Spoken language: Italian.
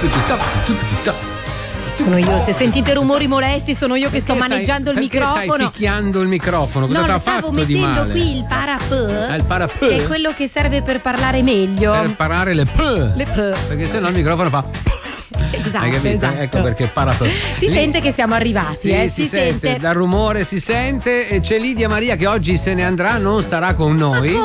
Sono io, se sentite rumori molesti sono io che sto maneggiando il microfono. Perché stai picchiando il microfono? Cosa no, t'ha stavo fatto di mettendo male? qui il parapè, Il parapè? che è quello che serve per parlare meglio. Per parlare le p. Le p. Perché sennò il microfono fa. Esatto, Hai capito? esatto. Ecco perché parapè. Si sente che siamo arrivati, Sì, si sente. Dal rumore si sente. E c'è Lidia Maria che oggi se ne andrà, non starà con noi.